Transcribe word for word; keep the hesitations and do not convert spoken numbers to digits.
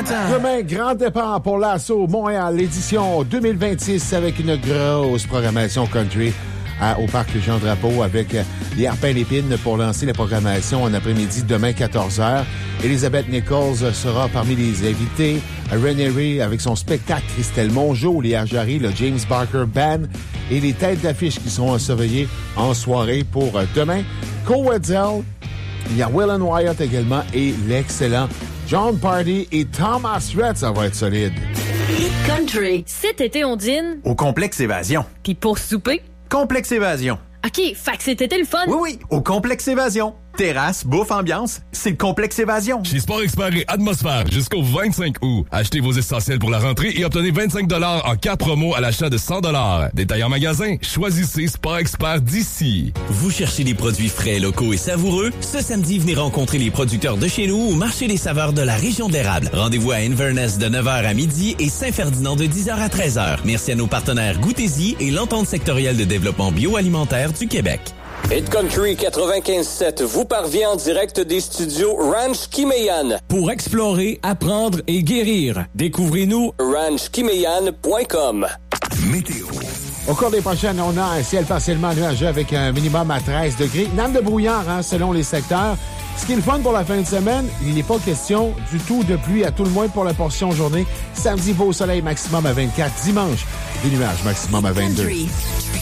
matin. Demain, grand départ pour l'Assaut Montréal, l'édition deux mille vingt-six avec une grosse programmation country à, au Parc Jean-Drapeau avec euh, les Arpins d'Épines pour lancer la programmation en après-midi demain quatorze heures. Elizabeth Nichols sera parmi les invités. René Ray avec son spectacle, Christelle Mongeau, Léa Jarry, le James Barker Band et les têtes d'affiche qui seront surveillées en soirée pour euh, demain. Cole Wetzel, il y a Will and Wyatt également et l'excellent John Party et Thomas Rhett, ça va être solide. Country. Cet été, on dîne. Au Complexe Évasion. Puis pour souper. Complexe Évasion. OK, fait que cet été le fun. Oui, oui, au Complexe Évasion. Terrasse, bouffe, ambiance, c'est le Complexe Évasion. Chez Sport Expert et Atmosphère, jusqu'au vingt-cinq août. Achetez vos essentiels pour la rentrée et obtenez vingt-cinq dollars en cartes promo à l'achat de cent dollars. Détail en magasin, choisissez Sport Expert d'ici. Vous cherchez des produits frais, locaux et savoureux? Ce samedi, venez rencontrer les producteurs de chez nous au marché des saveurs de la région de l'érable. Rendez-vous à Inverness de neuf heures à midi et Saint-Ferdinand de dix heures à treize heures. Merci à nos partenaires Goûtez-y et l'Entente sectorielle de développement bioalimentaire du Québec. Hit Country quatre-vingt-quinze sept vous parvient en direct des studios Ranch Kimeyan. Pour explorer, apprendre et guérir, découvrez-nous ranch kimeyan point com. Météo. Au cours des prochaines, on a un ciel partiellement nuageux avec un minimum à treize degrés. Name de brouillard, hein, selon les secteurs. Ce qui est le fun pour la fin de semaine, il n'est pas question du tout de pluie, à tout le moins pour la portion journée. Samedi, beau soleil maximum à vingt-quatre. Dimanche, des nuages maximum à vingt-deux.